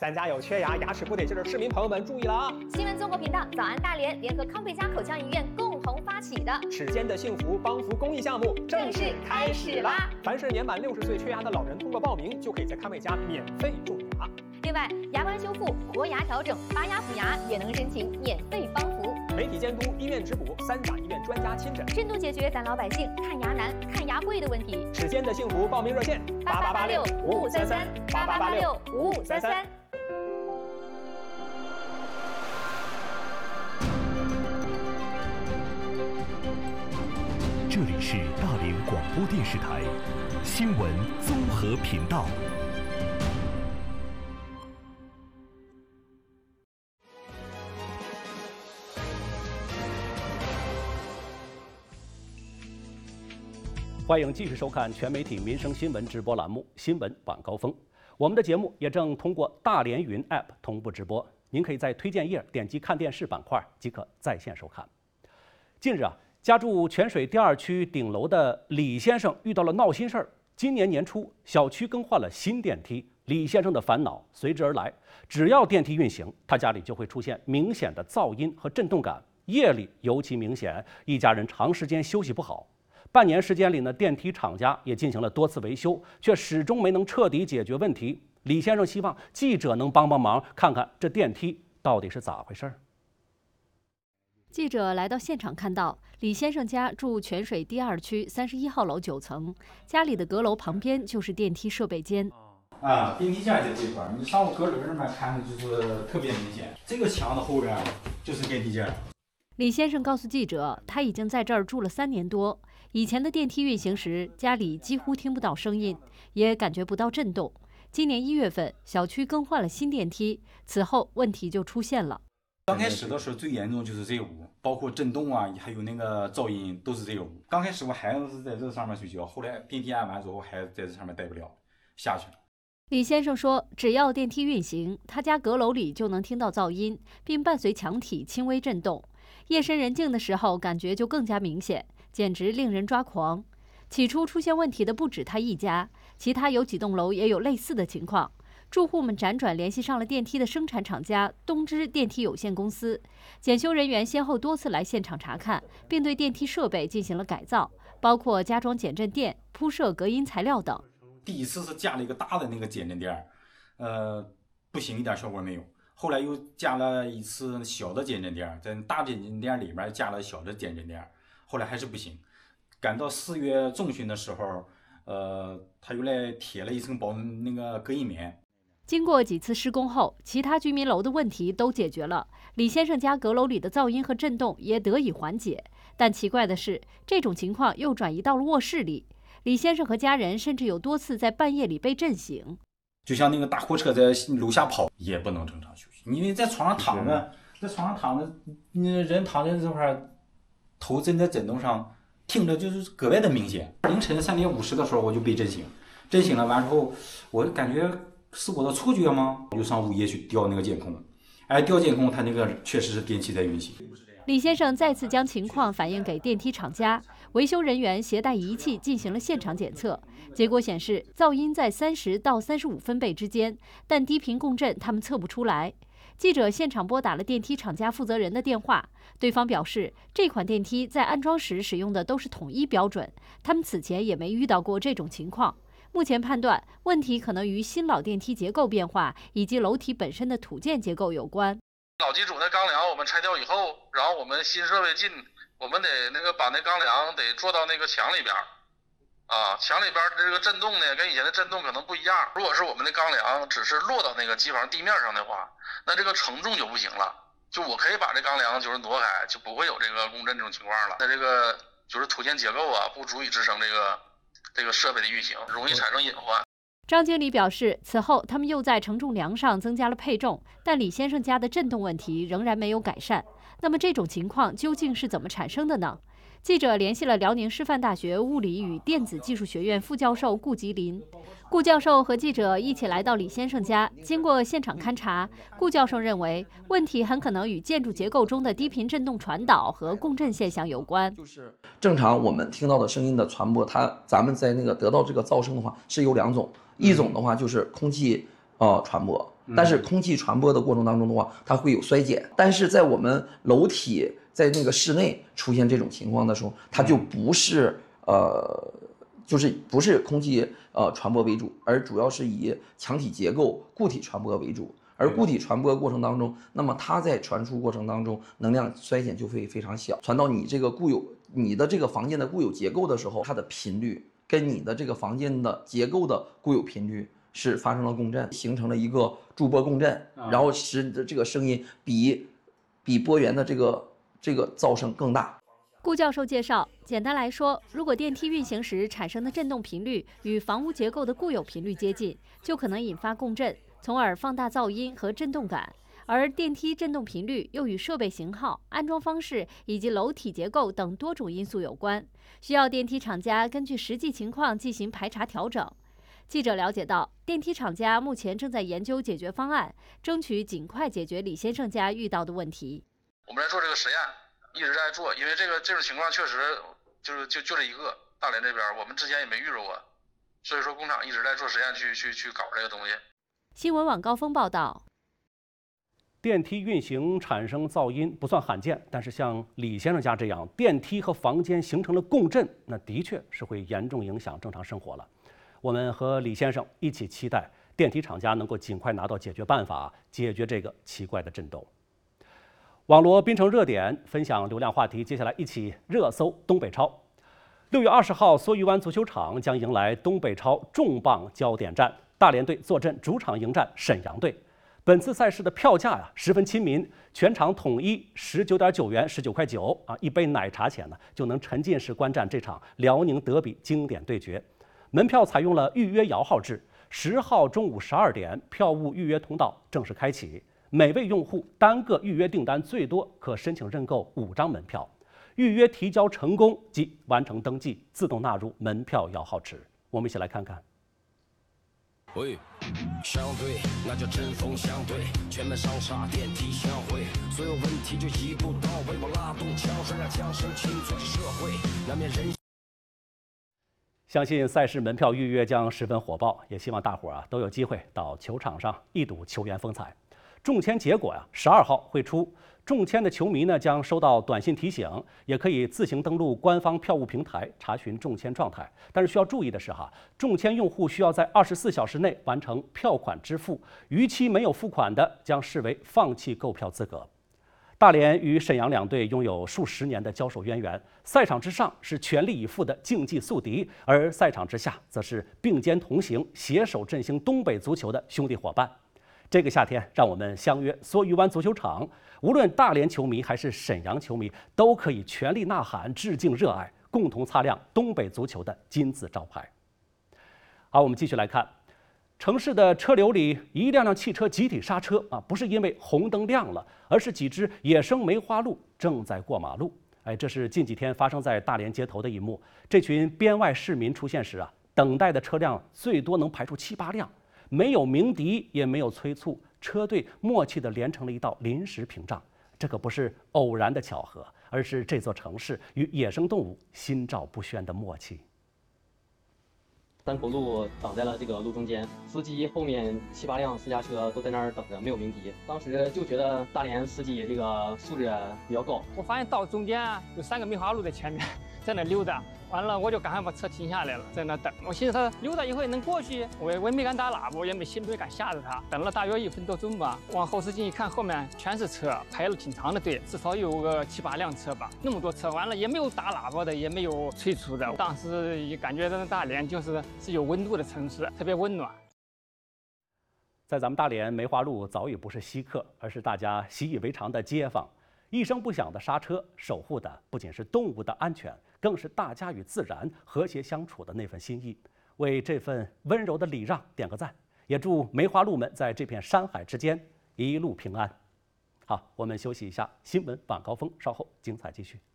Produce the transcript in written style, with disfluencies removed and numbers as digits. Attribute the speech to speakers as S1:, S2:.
S1: 咱家有缺牙、牙齿不得劲的市民朋友们注意了啊！
S2: 新闻综合频道早安大连联合康贝佳口腔医院共同发起的
S1: 齿间的幸福帮扶公益项目
S2: 正式开始啦！
S1: 凡是年满60岁缺牙的老人，通过报名就可以在康贝佳免费种牙。
S2: 另外，牙冠修复、活牙调整、拔牙补牙也能申请免费帮扶。
S1: 媒体监督、医院质补，3甲医院专家亲诊，
S2: 深度解决咱老百姓看牙难、看牙贵的问题。
S1: 齿间的幸福报名热线
S2: 88865533，88865533。
S3: 这里是大连广播电视台新闻综合频道。欢迎继续收看全媒体民生新闻直播栏目《新闻晚高峰》。我们的节目也正通过大连云 App 同步直播，您可以在推荐页点击看电视板块即可在线收看。近日家住泉水第2区顶楼的李先生遇到了闹心事儿。今年年初，小区更换了新电梯，李先生的烦恼随之而来。只要电梯运行，他家里就会出现明显的噪音和震动感，夜里尤其明显，一家人长时间休息不好。半年时间里呢，电梯厂家也进行了多次维修，却始终没能彻底解决问题。李先生希望记者能帮忙，看看这电梯到底是咋回事。
S4: 记者来到现场，看到李先生家住泉水第2区31号楼9层，家里的阁楼旁边就是电梯设备间。
S5: 电梯间在这块，你上我阁楼上面看的就是特别明显。这个墙的后边就是电梯间。
S4: 李先生告诉记者，他已经在这儿住了3年多，以前的电梯运行时，家里几乎听不到声音，也感觉不到震动。今年1月份，小区更换了新电梯，此后问题就出现了。
S5: 刚开始的时候最严重就是这个屋，包括震动啊，还有那个噪音都是这个屋。刚开始我孩子是在这上面睡觉，后来电梯按完之后，孩子在这上面待不了，下去了。
S4: 李先生说，只要电梯运行，他家阁楼里就能听到噪音，并伴随墙体轻微震动。夜深人静的时候，感觉就更加明显，简直令人抓狂。起初出现问题的不止他一家，其他有几栋楼也有类似的情况。住户们辗转联系上了电梯的生产厂家东芝电梯有限公司，检修人员先后多次来现场查看，并对电梯设备进行了改造，包括加装减震垫、铺设隔音材料等。
S5: 第一次是加了一个大的那个减震垫，不行，一点效果没有。后来又加了一次小的减震垫，在大减震垫里面加了小的减震垫，后来还是不行。赶到4月中旬的时候，他又来贴了一层那个隔音棉。
S4: 经过几次施工后，其他居民楼的问题都解决了，李先生家阁楼里的噪音和震动也得以缓解。但奇怪的是，这种情况又转移到了卧室里。李先生和家人甚至有多次在半夜里被震醒。
S5: 就像那个大货车在楼下跑，也不能正常休息。因为在床上躺着，人躺在这块，头枕在枕头上，听着就是格外的明显。凌晨3点50的时候，我就被震醒，震醒了完之后，我感觉是我的错觉吗？我就上物业去调那个监控，调监控，它那个确实是电梯在运行。
S4: 李先生再次将情况反映给电梯厂家，维修人员携带仪器进行了现场检测，结果显示噪音在30到35分贝之间，但低频共振他们测不出来。记者现场拨打了电梯厂家负责人的电话，对方表示这款电梯在安装时使用的都是统一标准，他们此前也没遇到过这种情况。目前判断问题可能与新老电梯结构变化以及楼体本身的土建结构有关。
S6: 老机组那钢梁我们拆掉以后，然后我们新设备进，我们得把那钢梁得做到那个墙里边，墙里边这个震动呢跟以前的震动可能不一样。如果是我们的钢梁只是落到那个机房地面上的话，那这个承重就不行了，就我可以把这钢梁就是挪开，就不会有这个共振这种情况了。那这个就是土建结构不足以支撑这个设备的运行，容易产生隐患。
S4: 张经理表示，此后他们又在承重梁上增加了配重，但李先生家的震动问题仍然没有改善。那么这种情况究竟是怎么产生的呢？记者联系了辽宁师范大学物理与电子技术学院副教授顾吉林。顾教授和记者一起来到李先生家，经过现场勘查，顾教授认为问题很可能与建筑结构中的低频振动传导和共振现象有关。
S7: 就是正常我们听到的声音的传播，咱们在得到这个噪声的话是有2种，一种的话就是空气传播， 但是空气传播的过程当中的话，它会有衰减。但是在我们楼体在那个室内出现这种情况的时候，它就不是就是不是空气传播为主，而主要是以墙体结构固体传播为主。而固体传播过程当中，那么它在传输过程当中，能量衰减就会非常小。传到你这个你的这个房间的固有结构的时候，它的频率跟你的这个房间的结构的固有频率是发生了共振，形成了一个驻波共振，然后使这个声音比波源的这个噪声更大。
S4: 顾教授介绍，简单来说，如果电梯运行时产生的振动频率与房屋结构的固有频率接近，就可能引发共振，从而放大噪音和震动感。而电梯振动频率又与设备型号、安装方式以及楼体结构等多种因素有关，需要电梯厂家根据实际情况进行排查调整。记者了解到，电梯厂家目前正在研究解决方案，争取尽快解决李先生家遇到的问题。
S6: 我们在做这个实验，一直在做，因为这种情况确实就这一个，大连这边我们之前也没遇着过，所以说工厂一直在做实验去搞这个东西。
S4: 新闻晚高峰报道。
S3: 电梯运行产生噪音不算罕见，但是像李先生家这样，电梯和房间形成了共振，那的确是会严重影响正常生活了。我们和李先生一起期待电梯厂家能够尽快拿到解决办法，解决这个奇怪的震动。网罗槟城热点，分享流量话题，接下来一起热搜东北超。6月20号，梭鱼湾足球场将迎来东北超重磅焦点战，大连队坐镇主场迎战沈阳队。本次赛事的票价十分亲民，全场统一19.9元，19块9一杯奶茶钱呢就能沉浸式观战这场辽宁德比经典对决。门票采用了预约摇号制，10号中午12点，票务预约通道正式开启。每位用户单个预约订单最多可申请认购5张门票，预约提交成功即完成登记，自动纳入门票摇号池。我们一起来看看。
S8: 喂，相对那叫针锋相对，全面上下电梯相会，所有问题就一步到位，我拉动枪栓让枪声清脆社会，难免人。
S3: 相信赛事门票预约将十分火爆，也希望大伙都有机会到球场上一睹球员风采。中签结果12号会出，中签的球迷呢将收到短信提醒，也可以自行登录官方票务平台查询中签状态。但是需要注意的是中签用户需要在24小时内完成票款支付，逾期没有付款的将视为放弃购票资格。大连与沈阳两队拥有数十年的交手渊源，赛场之上是全力以赴的竞技宿敌，而赛场之下则是并肩同行、携手振兴东北足球的兄弟伙伴。这个夏天，让我们相约梭鱼湾足球场，无论大连球迷还是沈阳球迷，都可以全力呐喊、致敬、热爱，共同擦亮东北足球的金字招牌。好，我们继续来看，城市的车流里，一辆辆汽车集体刹车不是因为红灯亮了，而是几只野生梅花鹿正在过马路。这是近几天发生在大连街头的一幕。这群边外市民出现时等待的车辆最多能排出7、8辆。没有鸣笛，也没有催促，车队默契地连成了一道临时屏障。这可不是偶然的巧合，而是这座城市与野生动物心照不宣的默契。
S9: 3口路挡在了这个路中间，司机后面7、8辆私家车都在那儿等着，没有鸣笛。当时就觉得大连司机这个素质比较高。
S10: 我发现到中间有3个梅花鹿在前面，在那溜达。完了，我就赶快把车停下来了，在那等。我寻思他溜达一会能过去，我也没敢打喇叭，我也没敢吓着他。等了大约1分多钟吧，往后视镜一看，后面全是车，排了挺长的队，至少有个7、8辆车吧。那么多车，完了也没有打喇叭的，也没有催促的。当时也感觉到大连是有温度的城市，特别温暖。
S3: 在咱们大连，梅花鹿早已不是稀客，而是大家习以为常的街坊。一声不响的刹车，守护的不仅是动物的安全，更是大家与自然和谐相处的那份心意。为这份温柔的礼让点个赞，也祝梅花鹿们在这片山海之间一路平安。好，我们休息一下，新闻晚高峰，稍后精彩继续。